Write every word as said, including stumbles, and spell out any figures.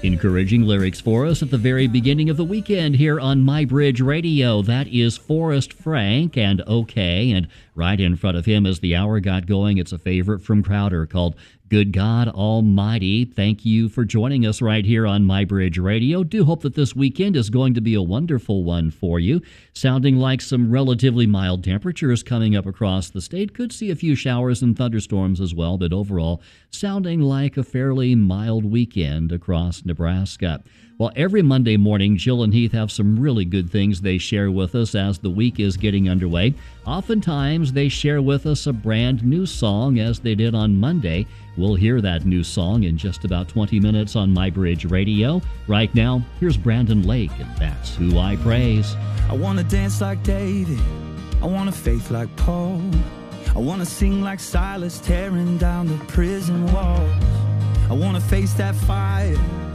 Encouraging lyrics for us at the very beginning of the weekend here on My Bridge Radio. That is Forrest Frank and OK, and right in front of him as the hour got going, it's a favorite from Crowder called Good God Almighty. Thank you for joining us right here on My Bridge Radio. Do hope that this weekend is going to be a wonderful one for you. Sounding like some relatively mild temperatures coming up across the state. Could see a few showers and thunderstorms as well, but overall sounding like a fairly mild weekend across Nebraska. Well, every Monday morning, Jill and Heath have some really good things they share with us as the week is getting underway. Oftentimes, they share with us a brand new song, as they did on Monday. We'll hear that new song in just about twenty minutes on My Bridge Radio. Right now, here's Brandon Lake, and That's Who I Praise. I want to dance like David. I want a faith like Paul. I want to sing like Silas, tearing down the prison walls. I want to face that fire